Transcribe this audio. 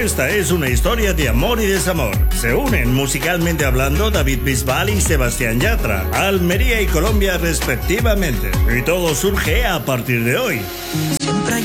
Esta es una historia de amor y desamor. Se unen musicalmente hablando David Bisbal y Sebastián Yatra, Almería y Colombia respectivamente. Y todo surge a partir de hoy. Siempre hay